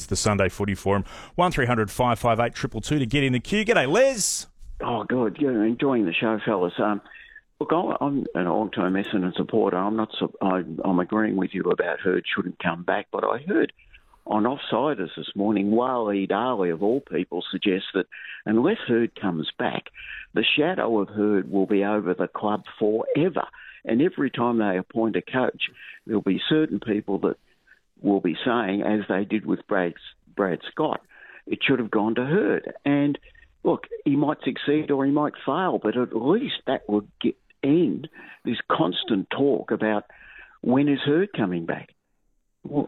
It's the Sunday Footy Forum. 1300 558 222 to get in the queue. G'day, Les. Oh, good. Yeah, enjoying the show, fellas. Look, I'm a long-term Essendon supporter. I'm agreeing with you about Hurd shouldn't come back, but I heard on Offsiders this morning, Waleed Ali, of all people, suggests that unless Hurd comes back, the shadow of Hurd will be over the club forever. And every time they appoint a coach, there'll be certain people that will be saying, as they did with Brad Scott, it should have gone to Hurd. And look, he might succeed or he might fail, but at least that would end this constant talk about when is Hurd coming back. Well,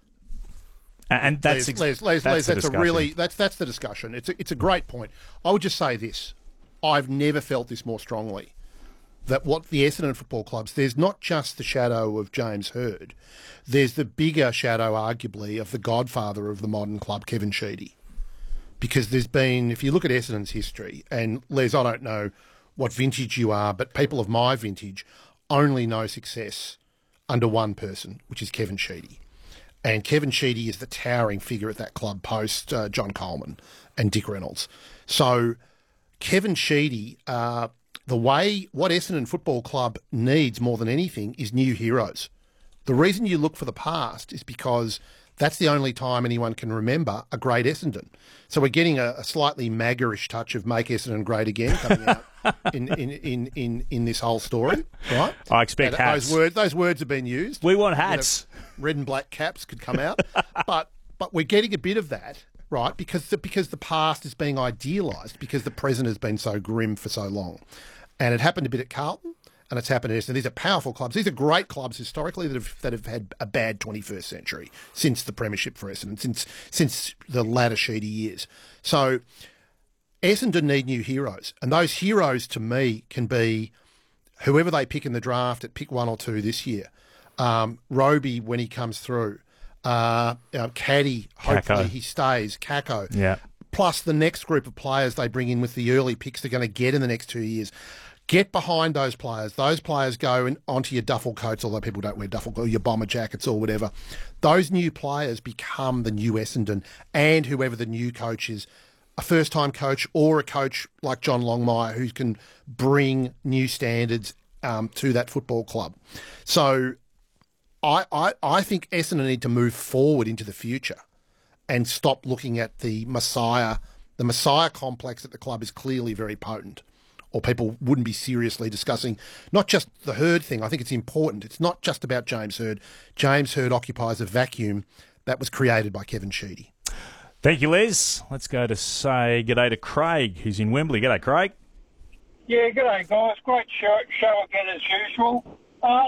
and that's Les, that's the discussion. It's a great point. I would just say this: I've never felt this more strongly. That what the Essendon Football Clubs, there's not just the shadow of James Hurd, there's the bigger shadow, arguably, of the godfather of the modern club, Kevin Sheedy. Because there's been, if you look at Essendon's history, and Les, I don't know what vintage you are, but people of my vintage only know success under one person, which is Kevin Sheedy. And Kevin Sheedy is the towering figure at that club post John Coleman and Dick Reynolds. So Kevin Sheedy, what Essendon Football Club needs more than anything is new heroes. The reason you look for the past is because that's the only time anyone can remember a great Essendon. So we're getting a slightly maggerish touch of "Make Essendon Great Again" coming out in this whole story, right? I expect hats. Those words have been used. We want hats. Red and black caps could come out, but we're getting a bit of that, right? Because the past is being idealised because the present has been so grim for so long. And it happened a bit at Carlton, and it's happened at Essendon. These are powerful clubs. These are great clubs historically that have had a bad 21st century since the premiership for Essendon, since the latter Sheedy years. So Essendon need new heroes, and those heroes to me can be whoever they pick in the draft at pick 1 or 2 this year. Roby when he comes through, Caddy, hopefully he stays, Kako. Yeah. Plus the next group of players they bring in with the early picks they're going to get in the next 2 years. Get behind those players. Those players go onto your duffel coats, although people don't wear duffel coats, your bomber jackets or whatever. Those new players become the new Essendon, and whoever the new coach is, a first-time coach or a coach like John Longmire who can bring new standards to that football club. So I think Essendon need to move forward into the future and stop looking at the Messiah. The Messiah complex at the club is clearly very potent, or people wouldn't be seriously discussing not just the Hurd thing. I think it's important. It's not just about James Hurd. James Hurd occupies a vacuum that was created by Kevin Sheedy. Thank you, Les. Let's go to say g'day to Craig, who's in Wembley. G'day, Craig. Yeah, g'day, guys. Great show again, as usual.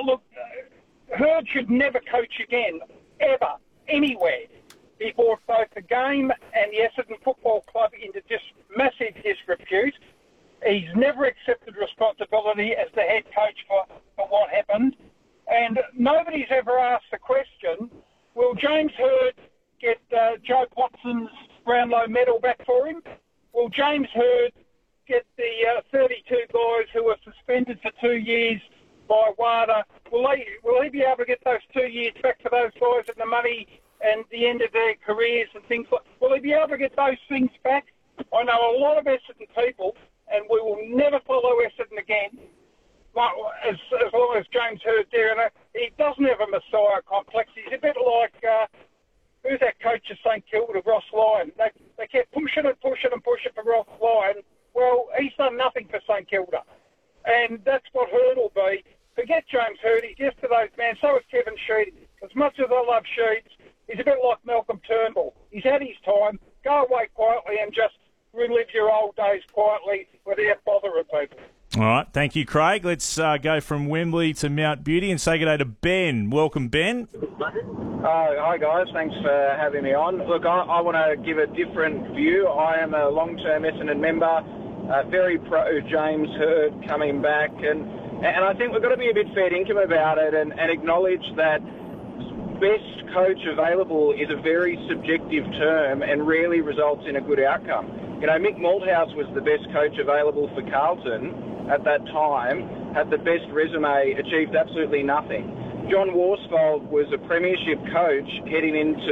Hurd should never coach again, ever, anywhere. He brought both the game and the Essendon Football Club into just massive disrepute. He's never accepted responsibility as the head coach for what happened. And nobody's ever asked the question, will James Hurd get Joe Watson's Brownlow medal back for him? Will James Hurd get the 32 guys who were suspended for 2 years by WADA? Will he be able to get those 2 years back for those guys and the money and the end of their careers and things like? Will he be able to get those things back? I know a lot of Essendon people, and we will never follow Essendon again as long as James Hurd's there. And he doesn't have a Messiah complex. He's a bit like, who's that coach of St Kilda, Ross Lyon? They kept pushing for Ross Lyon. Well, he's done nothing for St Kilda. And that's what Hurd will be. Forget James Hurd. He's yesterday's man. So is Kevin Sheedy. As much as I love Sheeds, he's a bit like Malcolm Turnbull. He's had his time. Go away quietly and just relive your old days quietly without bothering people. All right. Thank you, Craig. Let's go from Wembley to Mount Beauty and say good day to Ben. Welcome, Ben. Hi, guys. Thanks for having me on. Look, I want to give a different view. I am a long-term Essendon member, very pro James Hurd coming back, and I think we've got to be a bit fair dinkum about it and acknowledge that best coach available is a very subjective term and rarely results in a good outcome. You know, Mick Malthouse was the best coach available for Carlton at that time, had the best resume, achieved absolutely nothing. John Worsfold was a premiership coach heading into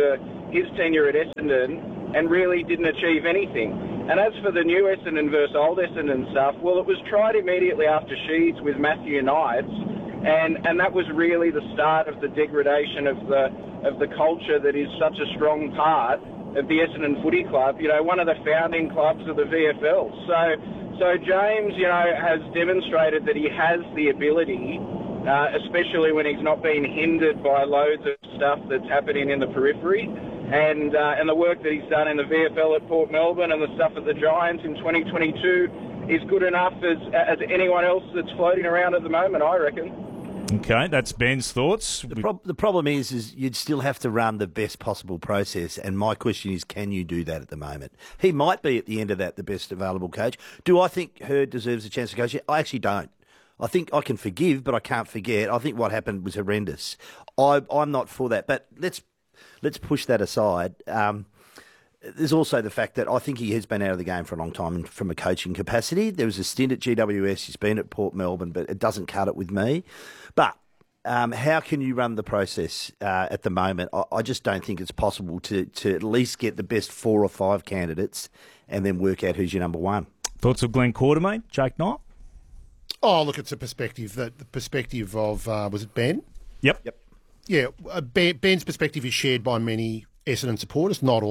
his tenure at Essendon and really didn't achieve anything. And as for the new Essendon versus old Essendon stuff, well, it was tried immediately after Sheeds with Matthew Knights, and that was really the start of the degradation of the culture that is such a strong part of the Essendon Footy Club, you know, one of the founding clubs of the VFL. So James, you know, has demonstrated that he has the ability, especially when he's not being hindered by loads of stuff that's happening in the periphery. And the work that he's done in the VFL at Port Melbourne and the stuff at the Giants in 2022 is good enough as anyone else that's floating around at the moment, I reckon. Okay, that's Ben's thoughts. The problem is you'd still have to run the best possible process, and my question is, can you do that at the moment? He might be at the end of that the best available coach. Do I think Herd deserves a chance to coach? I actually don't. I think I can forgive, but I can't forget. I think what happened was horrendous. I'm not for that, but let's push that aside. There's also the fact that I think he has been out of the game for a long time from a coaching capacity. There was a stint at GWS, he's been at Port Melbourne, but it doesn't cut it with me. But how can you run the process at the moment? I just don't think it's possible to at least get the best 4 or 5 candidates and then work out who's your number one. Thoughts of Glenn Quartermaine, Jake Knight? Oh, look, it's a perspective. The perspective of, was it Ben? Yep. Yeah, Ben's perspective is shared by many Essendon supporters, not all.